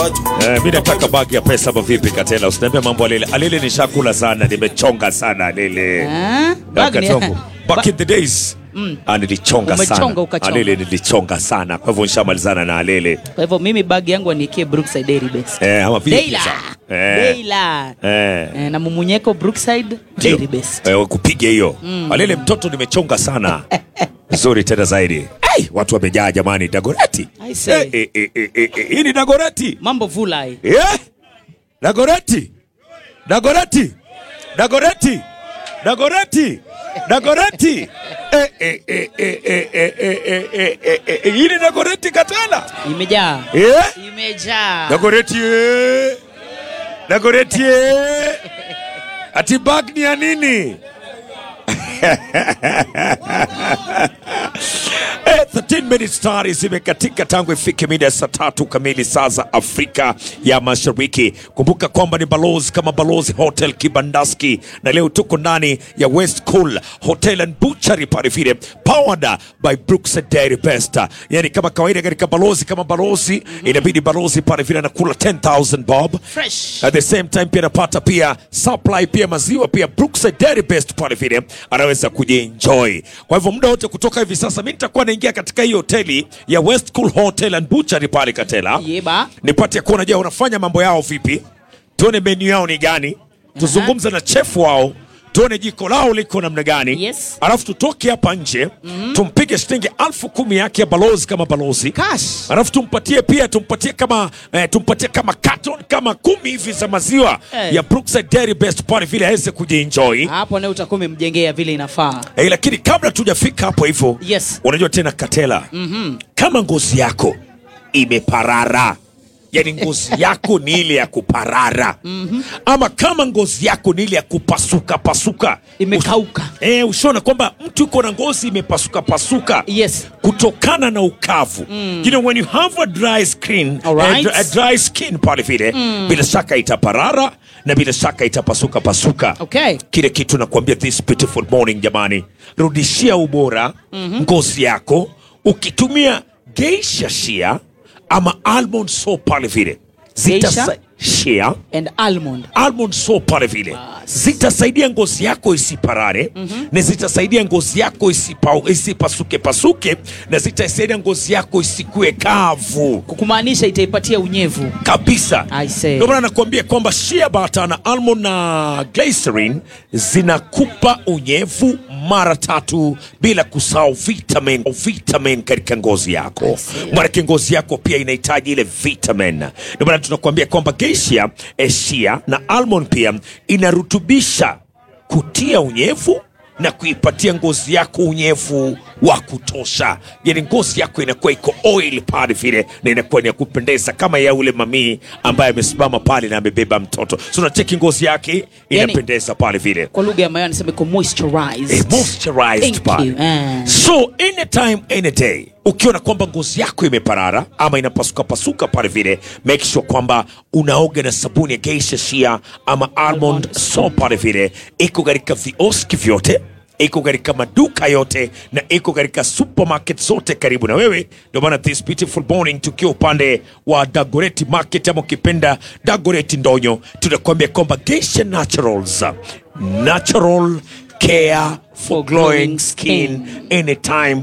Mimi nataka bagi ya pesa hapo vipi Katela? Usiniambie mambo Alele. Alele nishakula sana, nimechonga sana Alele. Back in the days. Nilichonga sana. Alele nilichonga sana. Kwa hivyo nishamalizana na Alele. Kwa hivyo mimi bagi yangu anikie Brookside Dairy Best. Ama vile pizza. Deila. Na mumunyeko Brookside Dairy Best. Kupiga hiyo. Alele mtoto nimechonga sana. Nzuri tena zaidi. Watu wamejaa jamani, Dagoretti. Hii ni Dagoretti. Mambo vulai. Dagoretti. Dagoretti. Dagoretti. Dagoretti. Dagoretti. Hii ni Dagoretti Katela. Imejaa. Imejaa. Dagoretti. Dagoretti. Ati bag ni ya nini? 13 minutes tayari zimekatika tangu ifike mida ya saa 3 kamili saa za Afrika ya Mashariki. Kumbuka kwamba ni Balozi kama Balozi Hotel Kibandaski, na leo tuko ndani ya West Cool Hotel and Butchery pale vile, powered by Brookside Dairy Best. Yani kama kawaida katika Balozi kama Balozi, inabidi Balozi pale vile anakula 10,000 bob fresh. At the same time pia anapata pia supply pia maziwa pia Brookside Dairy Best pale vile, anaweza kujienjoy. Kwa hivyo muda wote kutoka hivi sasa mimi nitakuwa naingia katika hiyo hoteli ya West Cool Hotel and Butchery pale Katela. Yeba. Nipate kuona je wanafanya mambo yao vipi. Tuone menu yao ni gani. Tuzungumze na chef wao. Tuone jiko lao liko namna gani. Yes. Alafu tutoke hapa nje, tumpige shilingi 10,000 yake ya Balozi kama Balozi. Cash. Alafu tumpatie kama carton kama 10 hivi za maziwa ya Brookside Dairy Best pale vile aweze kujienjoy. Hapo leo utakuwa umemjengea vile inafaa. Lakini kabla tujafika hapo hivyo, yes, unajua tena Katela, kama ngozi yako imeparara, yani ngozi yako ni ile ya kuparara, ama kama ngozi yako ni ile ya kupasuka pasuka, imekauka, ushona kwamba mtu yuko na ngozi imepasuka pasuka, yes, kutokana na ukavu. You know, when you have a dry skin, a dry skin pale vile, bila shaka itaparara na bila shaka itapasuka pasuka. Okay. Kile kitu nakwambia this beautiful morning jamani, rudishia ubora ngozi yako ukitumia Geisha Shea ama almond soap pale vile. Shea and almond soap pale vile. Zitasaidia ngozi yako isiparare, na zitasaidia ngozi yako isipasuke pasuke, na zitasaidia ngozi yako isikue kavu. Kumaanisha itaipatia unyevu kabisa. Ndio maana nakwambia kwamba shea butter na almond na glycerin zinakupa unyevu mara 3 bila kusahau vitamin katika ngozi yako. Mara ngozi yako pia inahitaji ile vitamin. Ndio maana tunakuambia kwamba Geisha, shea na almond pia inarutubisha, kutia unyevu na kuipatia ngozi yako unyevu wa kutosha. Yani ngozi yako inakuwa iko oil pale vile, na inakuwa ni ya kupendeza kama ya ule mami ambaye amesimama pale na amebeba mtoto. So unacheki ngozi yake inapendeza pale vile. Kwa lugha ya maana niseme moisturized. Moisturized pale. So anytime any day ukiona kwamba ngozi yako imeparara ama inapasuka pasuka pale vile, make sure kwamba unaoga na sabuni ya Geisha Shea ama almond soap pale vile. Iko katika vioski vyote, iko katika maduka yote, na iko katika supermarket zote karibu na wewe. Ndio maana this beautiful morning tukiwa upande wa Dagoretti Market ama ukipenda Dagoretti Ndonyo, tunakuambia kwamba Geisha Naturals, natural care for glowing skin anytime